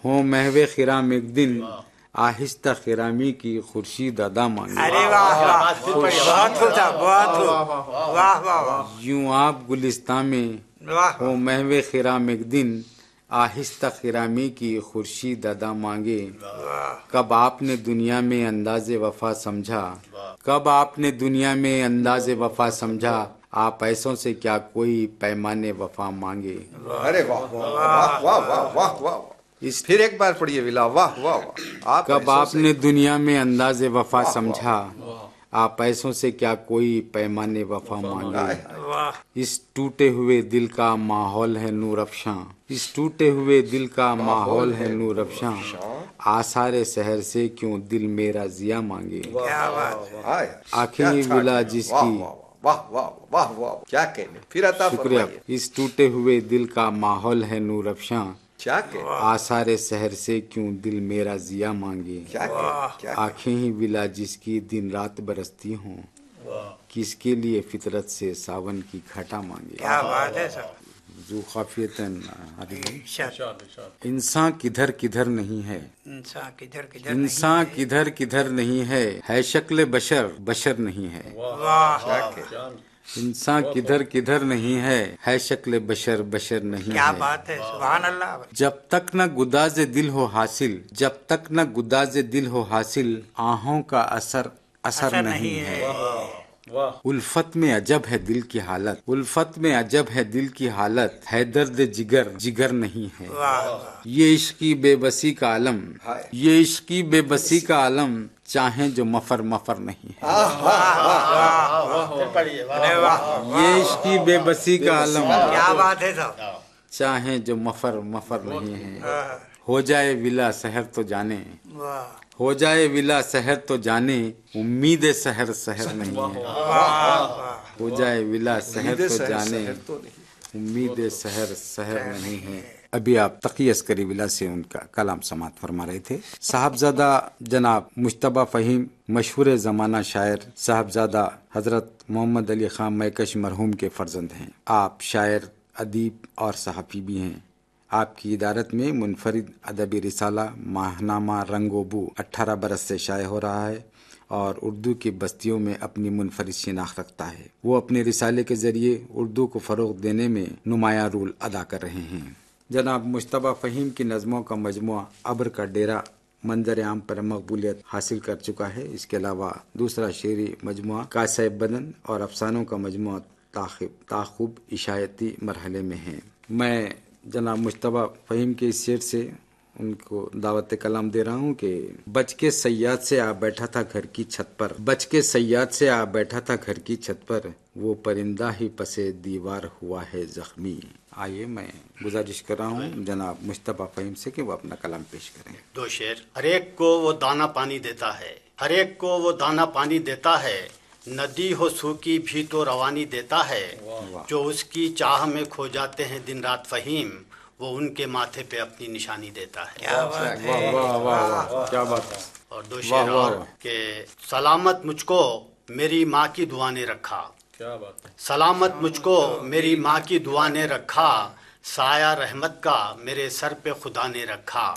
ہوں محو خرام ایک دن آہستہ خرامی کی خورشید ادا مانگے. ارے واہ واہ بہت خوب تھا بہت خوب واہ واہ واہ یوں آپ گلستان میں واہ ہوں محو خرام ایک دن آہستہ خرامی کی خورشید ادا مانگے. کب آپ نے دنیا میں انداز وفا سمجھا، کب آپ نے دنیا میں انداز وفا سمجھا، آپ ایسوں سے کیا کوئی پیمان وفا مانگے. ارے واہ واہ واہ واہ واہ واہ. پھر ایک بار پڑھیے ولا. واہ واہ واہ. کب آپ نے دنیا میں انداز وفا سمجھا، آپ ایسوں سے کیا کوئی پیمان وفا مانگے. واہ اس ٹوٹے ہوئے دل کا ماحول ہے نور افشاں، اس ٹوٹے ہوئے دل کا ماحول ہے نور افشاں، آثار سحر سے کیوں دل میرا ضیا مانگے. کیا بات ہے آنکھیں ولا جس کی واہ واہ واہ واہ. کیا کہنے. پھر عطا شکریہ. فرمائیے. اس ٹوٹے ہوئے دل کا ماحول ہے نور افشاں، کیا کہنے. آثار سحر سے کیوں دل میرا ضیا مانگے. کیا کہنے. کیا آنکھیں ہی ولا جس کی دن رات برستی ہوں، کس کے لیے فطرت سے ساون کی گھٹا مانگے. کیا بات ہے سر ذو خافیتن ارشاد. انسان کدھر کدھر نہیں ہے، انسان کدھر کدھر انسان کدھر کدھر نہیں ہے شکل بشر بشر نہیں ہے. واہ انسان کدھر کدھر نہیں ہے شکل بشر بشر نہیں کیا ہے. بات ہے سبحان اللہ. جب تک نہ گداز دل ہو حاصل، جب تک نہ گداز دل ہو حاصل، آہوں کا اثر نہیں ہے. الفت میں عجب ہے دل کی حالت، الفت میں عجب ہے دل کی حالت، ہے درد جگر جگر نہیں ہے. یہ عشق کی بے بسی کا عالم، یہ عشق کی بے بسی کا عالم، چاہیں جو مفر مفر نہیں ہے. یہ عشق کی بے بسی کا عالم، کیا بات ہے صاحب. چاہیں جو مفر مفر نہیں ہے. ہو جائے ولا سحر تو جانے، واہ ہو جائے ولا سحر تو جانے، امید سحر سحر نہیں ہے. ہو جائے ولا سحر تو جانے، امید سحر سحر نہیں ہے. ابھی آپ تقی عسکری ولا سے ان کا کلام سماعت فرما رہے تھے. صاحبزادہ جناب مجتبیٰ فہیم مشہور زمانہ شاعر صاحبزادہ حضرت محمد علی خان میکش مرحوم کے فرزند ہیں. آپ شاعر، ادیب اور صحافی بھی ہیں. آپ کی ادارت میں منفرد ادبی رسالہ ماہنامہ رنگ و بو 18 برس سے شائع ہو رہا ہے اور اردو کی بستیوں میں اپنی منفرد شناخت رکھتا ہے. وہ اپنے رسالے کے ذریعے اردو کو فروغ دینے میں نمایاں رول ادا کر رہے ہیں. جناب مجتبیٰ فہیم کی نظموں کا مجموعہ ابر کا ڈیرہ منظر عام پر مقبولیت حاصل کر چکا ہے. اس کے علاوہ دوسرا شعری مجموعہ کاسہ بدن اور افسانوں کا مجموعہ تاخوب اشاعتی مرحلے میں ہے. میں جناب مجتبیٰ فہیم کے اس شعر سے ان کو دعوت کلام دے رہا ہوں کہ بچ کے صیاد سے آ بیٹھا تھا گھر کی چھت پر، بچ کے صیاد سے آ بیٹھا تھا گھر کی چھت پر، وہ پرندہ ہی پسے دیوار ہوا ہے زخمی. آئیے میں گزارش کر رہا ہوں جناب مجتبیٰ فہیم سے کہ وہ اپنا کلام پیش کریں. دو شعر. ہر ایک کو وہ دانہ پانی دیتا ہے، ہر ایک کو وہ دانہ پانی دیتا ہے، ندی ہو سوکی بھی تو روانی دیتا ہے. جو اس کی چاہ میں کھو جاتے ہیں دن رات فہیم، وہ ان کے ماتھے پہ اپنی نشانی دیتا ہے. کیا بات ہے واہ واہ واہ کیا بات ہے. اور دو شعر اور کہ سلامت مجھ کو میری ماں کی دعا نے رکھا، سلامت مجھ کو میری ماں کی دعا نے رکھا، سایہ رحمت کا میرے سر پہ خدا نے رکھا.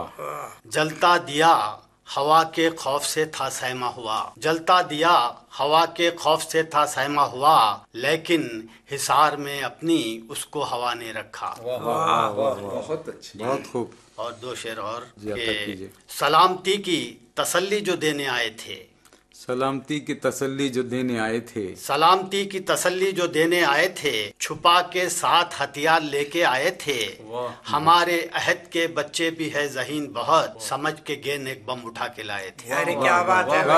جلتا دیا ہوا کے خوف سے تھا سہما ہوا، جلتا دیا ہوا کے خوف سے تھا سہما ہوا، لیکن حصار میں اپنی اس کو ہوا نے رکھا. بہت اچھا. بہت خوب. اور دو شعر اور جی عطا کہ کیجیے. سلامتی کی تسلی جو دینے آئے تھے، سلامتی کی تسلی جو دینے آئے تھے، سلامتی کی تسلی جو دینے آئے تھے، چھپا کے ساتھ ہتھیار لے کے آئے تھے. ہمارے عہد کے بچے بھی ہے ذہین بہت، سمجھ کے گین ایک بم اٹھا کے لائے تھے. ارے کیا بات ہے.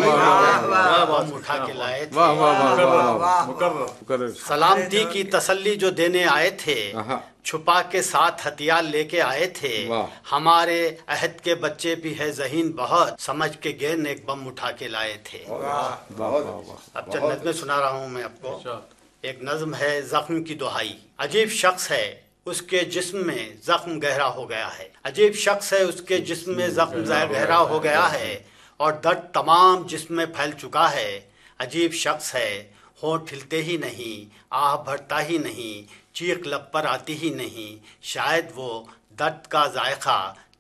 بم اٹھا کے لائے تھے. واہ واہ واہ واہ مقرر. سلامتی کی تسلی جو دینے آئے تھے، چھپا کے ساتھ ہتھیار لے کے آئے تھے. ہمارے عہد کے بچے بھی ہے ذہین بہت، سمجھ کے گین ایک بم اٹھا کے لائے تھے. اب چند نظمیں سنا رہا ہوں میں آپ کو. ایک نظم ہے زخم کی دہائی. عجیب شخص ہے اس کے جسم میں زخم گہرا ہو گیا ہے، عجیب شخص ہے اس کے جسم میں زخم گہرا ہو گیا ہے، اور درد تمام جسم میں پھیل چکا ہے. عجیب شخص ہے ہونٹ ہلتے ہی نہیں، آہ بھرتا ہی نہیں، چیخ لب پر آتی ہی نہیں، شاید وہ درد کا ذائقہ